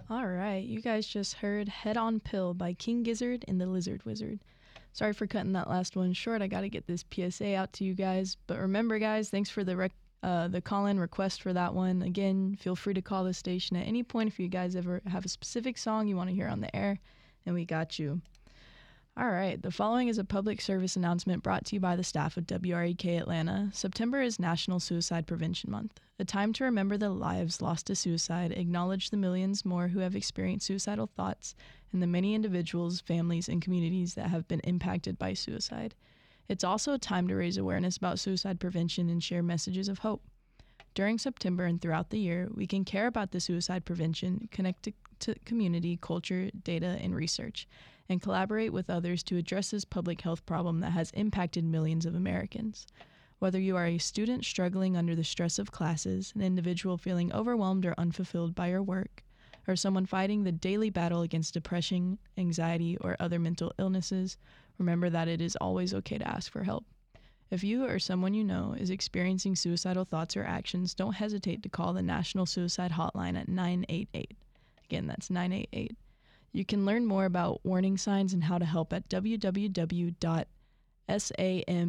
All right, you guys just heard Head On Pill by King Gizzard and the Lizard Wizard. Sorry for cutting that last one short. I got to get this PSA out to you guys. But remember, guys, thanks for the call-in request for that one. Again, feel free to call the station at any point if you guys ever have a specific song you want to hear on the air, and we got you. All right, the following is a public service announcement brought to you by the staff of WREK Atlanta. September is National Suicide Prevention Month, a time to remember the lives lost to suicide, acknowledge the millions more who have experienced suicidal thoughts, and the many individuals, families, and communities that have been impacted by suicide. It's also a time to raise awareness about suicide prevention and share messages of hope. During September and throughout the year, we can care about the suicide prevention, connect to community, culture, data, and research, and collaborate with others to address this public health problem that has impacted millions of Americans. Whether you are a student struggling under the stress of classes, an individual feeling overwhelmed or unfulfilled by your work, or someone fighting the daily battle against depression, anxiety, or other mental illnesses, remember that it is always okay to ask for help. If you or someone you know is experiencing suicidal thoughts or actions, don't hesitate to call the National Suicide Hotline at 988. Again, that's 988. You can learn more about warning signs and how to help at www.sam